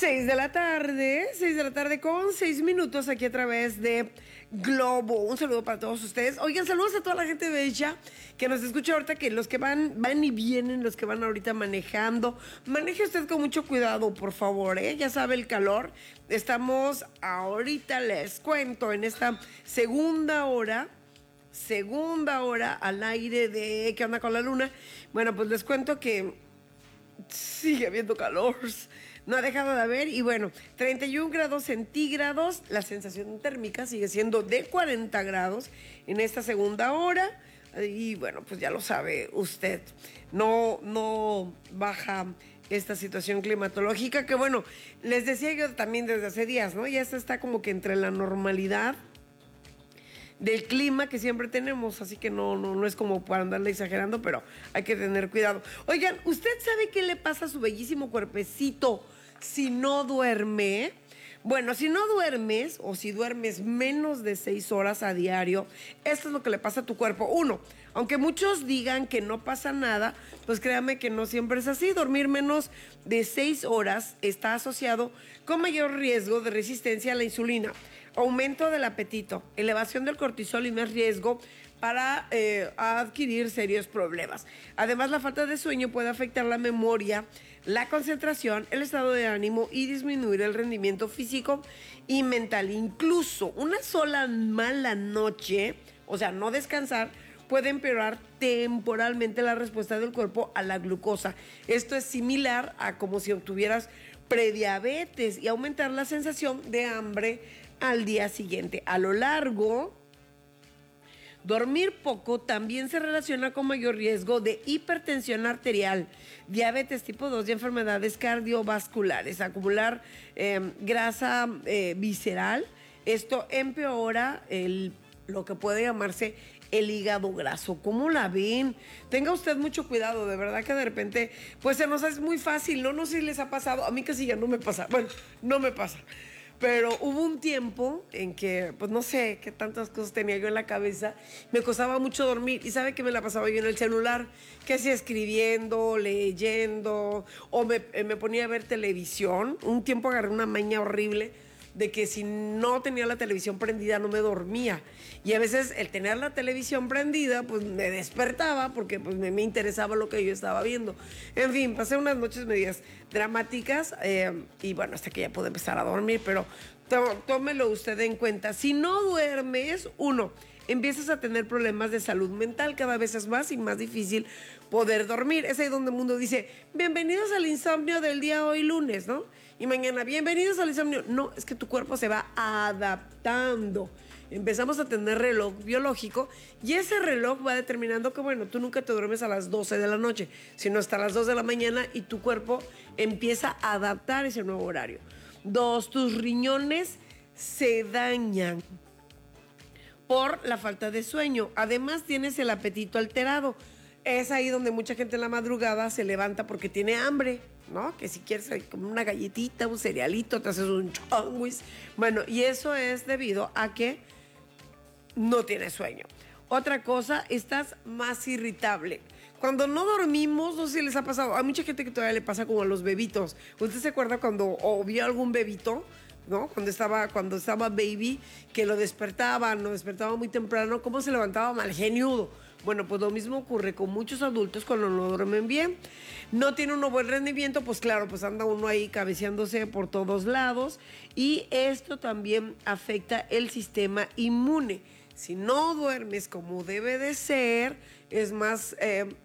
6 de la tarde con 6 minutos aquí a través de Globo. Un saludo para todos ustedes. Oigan, saludos a toda la gente bella que nos escucha ahorita, que los que van y vienen, los que van ahorita manejando. Maneje usted con mucho cuidado, por favor, ¿eh? Ya sabe el calor. Estamos ahorita, les cuento, en esta segunda hora al aire de ¿Qué onda con la luna? Bueno, pues les cuento que sigue habiendo calor. No ha dejado de haber y bueno, 31 grados centígrados, la sensación térmica sigue siendo de 40 grados en esta segunda hora y bueno, pues ya lo sabe usted, no baja esta situación climatológica que bueno, les decía yo también desde hace días, ¿no? Ya está como que entre la normalidad del clima que siempre tenemos, así que no es como para andarle exagerando, pero hay que tener cuidado. Oigan, ¿usted sabe qué le pasa a su bellísimo cuerpecito si no duerme? Bueno, si no duermes o si duermes menos de 6 horas a diario, esto es lo que le pasa a tu cuerpo. Uno, aunque muchos digan que no pasa nada, pues créame que no siempre es así. Dormir menos de 6 horas está asociado con mayor riesgo de resistencia a la insulina, aumento del apetito, elevación del cortisol y más riesgo para adquirir serios problemas. Además, la falta de sueño puede afectar la memoria, la concentración, el estado de ánimo y disminuir el rendimiento físico y mental. Incluso una sola mala noche, o sea, no descansar, puede empeorar temporalmente la respuesta del cuerpo a la glucosa. Esto es similar a como si obtuvieras prediabetes y aumentar la sensación de hambre al día siguiente. A lo largo, dormir poco también se relaciona con mayor riesgo de hipertensión arterial, diabetes tipo 2 y enfermedades cardiovasculares. Acumular grasa visceral, esto empeora lo que puede llamarse el hígado graso. ¿Cómo la ven? Tenga usted mucho cuidado, de verdad que de repente, pues se nos hace muy fácil, no sé si les ha pasado, a mí casi ya no me pasa, bueno, no me pasa. Pero hubo un tiempo en que, pues no sé qué tantas cosas tenía yo en la cabeza, me costaba mucho dormir y sabe que me la pasaba yo en el celular, que si escribiendo, leyendo, o me ponía a ver televisión. Un tiempo agarré una maña horrible de que si no tenía la televisión prendida no me dormía. Y a veces el tener la televisión prendida pues me despertaba porque pues me interesaba lo que yo estaba viendo. En fin, pasé unas noches medias dramáticas y bueno, hasta que ya pude empezar a dormir, pero tómelo usted en cuenta. Si no duermes, empiezas a tener problemas de salud mental, cada vez es más y más difícil poder dormir. Es ahí donde el mundo dice, bienvenidos al insomnio del día hoy lunes, ¿no? Y mañana, bienvenidos al insomnio. No, es que tu cuerpo se va adaptando. Empezamos a tener reloj biológico y ese reloj va determinando que, bueno, tú nunca te duermes a las 12 de la noche, sino hasta las 2 de la mañana y tu cuerpo empieza a adaptar ese nuevo horario. 2, tus riñones se dañan por la falta de sueño. Además, tienes el apetito alterado. Es ahí donde mucha gente en la madrugada se levanta porque tiene hambre, ¿no? Que si quieres como una galletita, un cerealito, te haces un sándwich. Bueno, y eso es debido a que no tienes sueño. Otra cosa, estás más irritable. Cuando no dormimos, no sé si les ha pasado, hay mucha gente que todavía le pasa como a los bebitos. ¿Usted se acuerda cuando vio algún bebito, ¿no? Cuando estaba baby, que lo despertaba muy temprano, cómo se levantaba mal geniudo. Bueno, pues lo mismo ocurre con muchos adultos cuando no duermen bien. No tiene uno buen rendimiento, pues claro, pues anda uno ahí cabeceándose por todos lados y esto también afecta el sistema inmune. Si no duermes como debe de ser, es más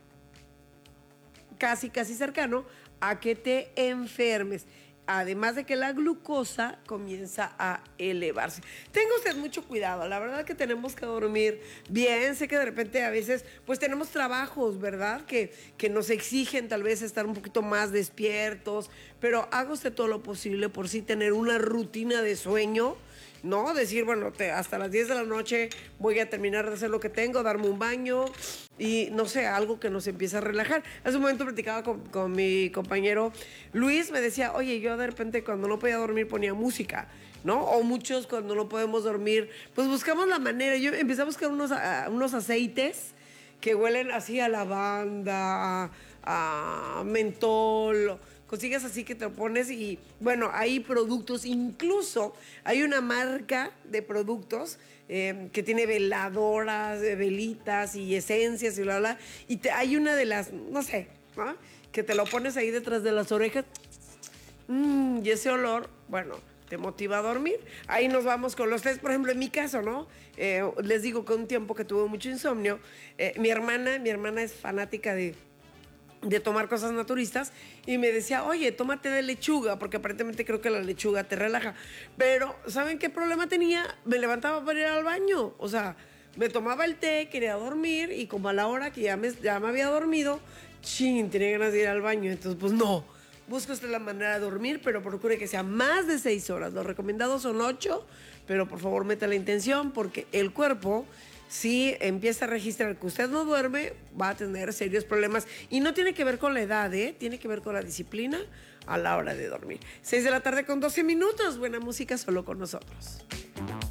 casi cercano a que te enfermes. Además de que la glucosa comienza a elevarse. Tenga usted mucho cuidado, la verdad que tenemos que dormir bien. Sé que de repente a veces pues tenemos trabajos, ¿verdad? Que nos exigen tal vez estar un poquito más despiertos, pero haga usted todo lo posible por sí tener una rutina de sueño, ¿no? Decir, bueno, hasta las 10 de la noche voy a terminar de hacer lo que tengo, darme un baño y no sé, algo que nos empiece a relajar. Hace un momento platicaba con mi compañero Luis, me decía, oye, yo de repente cuando no podía dormir ponía música, ¿no? O muchos cuando no podemos dormir, pues buscamos la manera. Yo empecé a buscar unos aceites que huelen así a lavanda, a mentol, cositas así que te lo pones y, bueno, hay productos, incluso hay una marca de productos que tiene veladoras, velitas y esencias y bla, bla, y hay una de las, no sé, ¿no? Que te lo pones ahí detrás de las orejas, y ese olor, bueno, te motiva a dormir. Ahí nos vamos con los test, por ejemplo, en mi caso, ¿no? Les digo que un tiempo que tuve mucho insomnio, mi hermana es fanática de tomar cosas naturistas y me decía, oye, tómate de lechuga, porque aparentemente creo que la lechuga te relaja. Pero, ¿saben qué problema tenía? Me levantaba para ir al baño, o sea, me tomaba el té, quería dormir y como a la hora que ya me había dormido, tenía ganas de ir al baño, entonces pues no. Busca usted la manera de dormir, pero procure que sea más de 6 horas. Los recomendados son 8, pero por favor meta la intención porque el cuerpo, si empieza a registrar que usted no duerme, va a tener serios problemas. Y no tiene que ver con la edad, tiene que ver con la disciplina a la hora de dormir. 6 de la tarde con 12 minutos. Buena música solo con nosotros.